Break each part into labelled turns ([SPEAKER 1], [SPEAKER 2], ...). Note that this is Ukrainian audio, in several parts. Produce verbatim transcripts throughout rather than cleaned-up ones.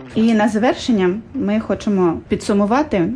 [SPEAKER 1] І на завершення ми хочемо підсумувати,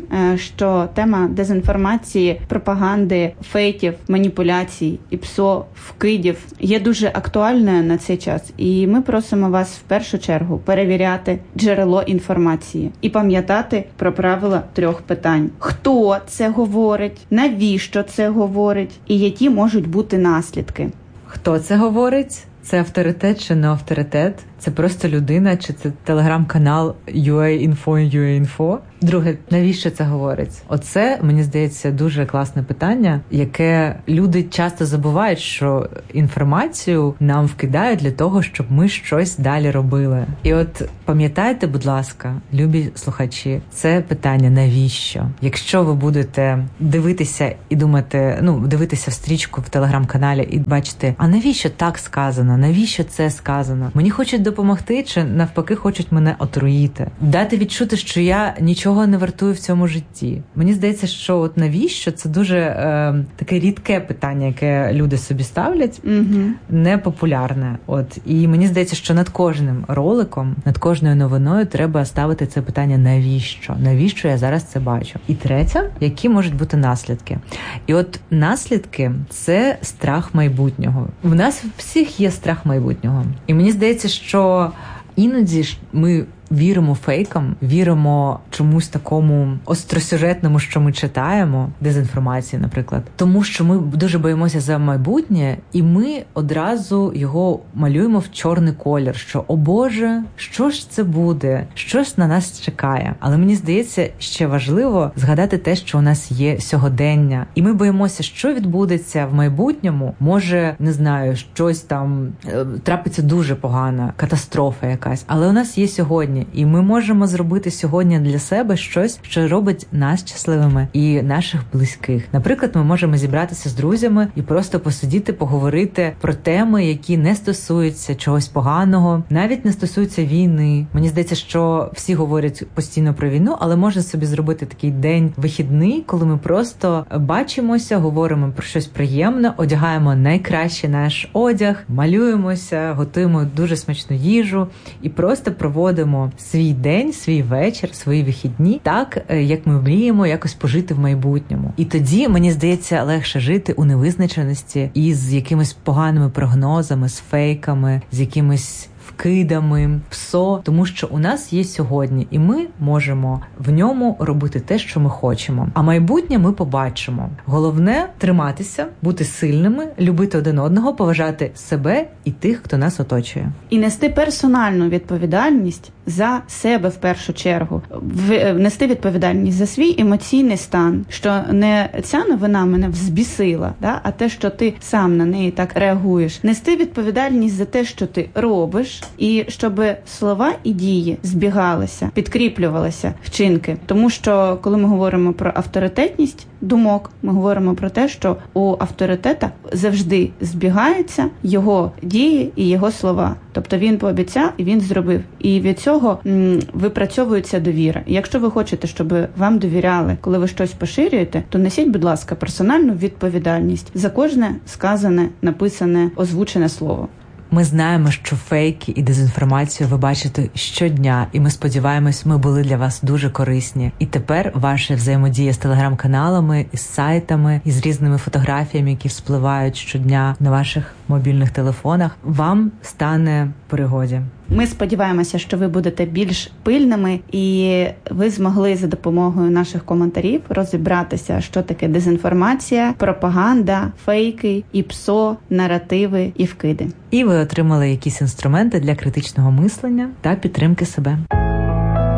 [SPEAKER 1] що тема дезінформації, пропаганди, фейків, маніпуляцій, іпсо, вкидів є дуже актуальною на цей час. І ми просимо вас в першу чергу перевіряти джерело інформації і пам'ятати про правила трьох питань. Хто це говорить, навіщо це говорить і які можуть бути наслідки.
[SPEAKER 2] Хто це говорить? Це авторитет чи не авторитет? Це просто людина, чи це телеграм-канал ю ей інфо, ю ей інфо? Друге, навіщо це говорить? Оце, мені здається, дуже класне питання, яке люди часто забувають, що інформацію нам вкидають для того, щоб ми щось далі робили. І от пам'ятайте, будь ласка, любі слухачі, це питання навіщо? Якщо ви будете дивитися і думати, ну, дивитися в стрічку в телеграм-каналі і бачите, а навіщо так сказано? Навіщо це сказано? Мені хочуть допомогти, чи навпаки хочуть мене отруїти? Дати відчути, що я нічого не вартую в цьому житті. Мені здається, що от навіщо це дуже е, таке рідке питання, яке люди собі ставлять, угу. непопулярне. От і мені здається, що над кожним роликом, над кожною новиною треба ставити це питання навіщо? Навіщо я зараз це бачу? І третє, які можуть бути наслідки? І от наслідки це страх майбутнього. В нас всіх є страх майбутнього. І мені здається, що іноді ж ми віримо фейкам, віримо чомусь такому остросюжетному, що ми читаємо, дезінформації, наприклад. Тому що ми дуже боїмося за майбутнє, і ми одразу його малюємо в чорний колір, що, о Боже, що ж це буде? Що ж на нас чекає? Але мені здається, ще важливо згадати те, що у нас є сьогодення. І ми боїмося, що відбудеться в майбутньому. Може, не знаю, щось там трапиться дуже погана, катастрофа якась. Але у нас є сьогодні. І ми можемо зробити сьогодні для себе щось, що робить нас щасливими і наших близьких. Наприклад, ми можемо зібратися з друзями і просто посидіти, поговорити про теми, які не стосуються чогось поганого, навіть не стосуються війни. Мені здається, що всі говорять постійно про війну, але можна собі зробити такий день вихідний, коли ми просто бачимося, говоримо про щось приємне, одягаємо найкращий наш одяг, малюємося, готуємо дуже смачну їжу і просто проводимо свій день, свій вечір, свої вихідні так, як ми мріємо якось пожити в майбутньому. І тоді, мені здається, легше жити у невизначеності і з якимись поганими прогнозами, з фейками, з якимись вкидами, псо, тому що у нас є сьогодні, і ми можемо в ньому робити те, що ми хочемо. А майбутнє ми побачимо. Головне – триматися, бути сильними, любити один одного, поважати себе і тих, хто нас оточує.
[SPEAKER 1] І нести персональну відповідальність за себе в першу чергу. Нести відповідальність за свій емоційний стан, що не ця новина мене взбісила, да, а те, що ти сам на неї так реагуєш. Нести відповідальність за те, що ти робиш, і щоб слова і дії збігалися, підкріплювалися вчинки. Тому що, коли ми говоримо про авторитетність думок, ми говоримо про те, що у авторитета завжди збігаються його дії і його слова. Тобто він пообіцяв і він зробив. І від цього м, випрацьовується довіра. І якщо ви хочете, щоб вам довіряли, коли ви щось поширюєте, то несіть, будь ласка, персональну відповідальність за кожне сказане, написане, озвучене слово.
[SPEAKER 2] Ми знаємо, що фейки і дезінформацію ви бачите щодня, і ми сподіваємось, ми були для вас дуже корисні. І тепер ваша взаємодія з телеграм-каналами, із сайтами, із різними фотографіями, які вспливають щодня на ваших мобільних телефонах, вам стане в пригоді.
[SPEAKER 1] Ми сподіваємося, що ви будете більш пильними і ви змогли за допомогою наших коментарів розібратися, що таке дезінформація, пропаганда, фейки, іпсо, наративи і вкиди.
[SPEAKER 2] І ви отримали якісь інструменти для критичного мислення та підтримки себе.